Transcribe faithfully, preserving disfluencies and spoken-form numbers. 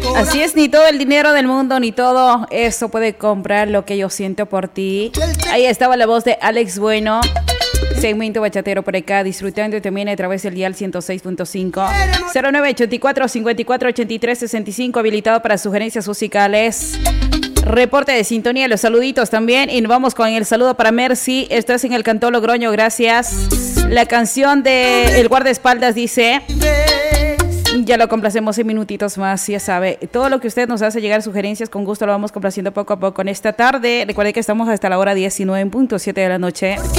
Así es, ni todo el dinero del mundo, ni todo eso puede comprar lo que yo siento por ti. Ahí estaba la voz de Alex Bueno. Segmento bachatero por acá, disfrutando también a través del dial ciento seis punto cinco. cero nueve ocho cuatro, cinco cuatro, ocho tres seis cinco, habilitado para sugerencias musicales. Reporte de sintonía, los saluditos también. Y nos vamos con el saludo para Mercy. Estás en el Cantón Logroño, gracias. La canción de El Guardaespaldas dice... Ya lo complacemos en minutitos más, ya sabe. Todo lo que usted nos hace llegar sugerencias, con gusto lo vamos complaciendo poco a poco en esta tarde. Recuerde que estamos hasta la hora diecinueve punto siete de la noche.